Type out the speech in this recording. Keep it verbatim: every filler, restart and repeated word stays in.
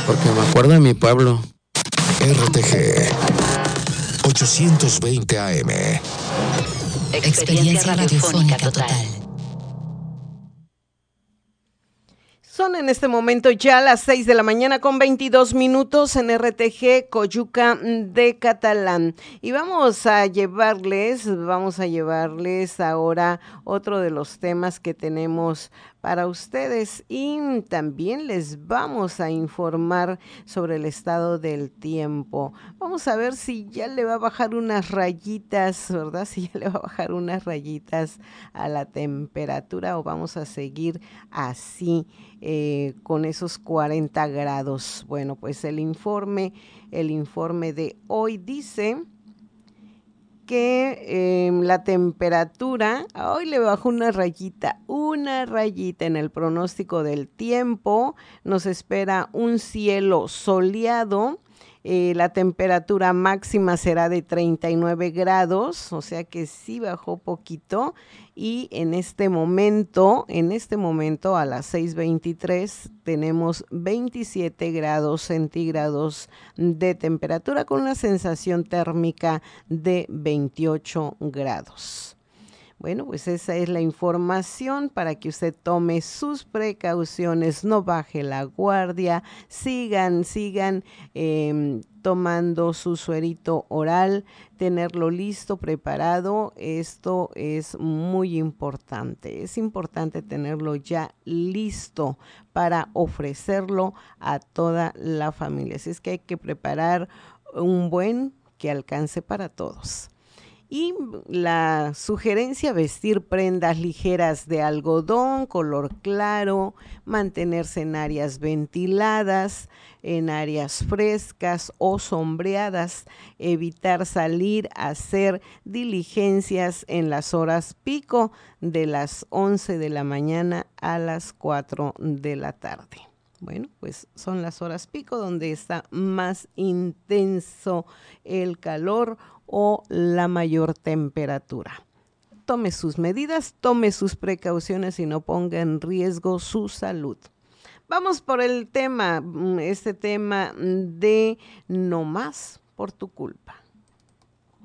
porque me acuerdo de mi pueblo. R T G ochocientos veinte A M. Experiencia radiofónica total. Son en este momento ya las seis de la mañana con veintidós minutos en R T G Coyuca de Catalán. Y vamos a llevarles, vamos a llevarles ahora otro de los temas que tenemos para ustedes y también les vamos a informar sobre el estado del tiempo. Vamos a ver si ya le va a bajar unas rayitas, ¿verdad? Si ya le va a bajar unas rayitas a la temperatura o vamos a seguir así eh, con esos cuarenta grados. Bueno, pues el informe, el informe de hoy dice que eh, la temperatura, hoy le bajó una rayita, una rayita en el pronóstico del tiempo, nos espera un cielo soleado, eh, la temperatura máxima será de treinta y nueve grados, o sea que sí bajó poquito, y en este momento, en este momento a las seis veintitrés tenemos veintisiete grados centígrados de temperatura con una sensación térmica de veintiocho grados. Bueno, pues esa es la información para que usted tome sus precauciones, no baje la guardia, sigan, sigan eh, tomando su suerito oral, tenerlo listo, preparado. Esto es muy importante, es importante tenerlo ya listo para ofrecerlo a toda la familia. Así es que hay que preparar un buen que alcance para todos. Y la sugerencia, vestir prendas ligeras de algodón, color claro, mantenerse en áreas ventiladas, en áreas frescas o sombreadas, evitar salir a hacer diligencias en las horas pico de las once de la mañana a las cuatro de la tarde. Bueno, pues son las horas pico donde está más intenso el calor o la mayor temperatura. Tome sus medidas, tome sus precauciones y no ponga en riesgo su salud. Vamos por el tema, este tema de no más por tu culpa.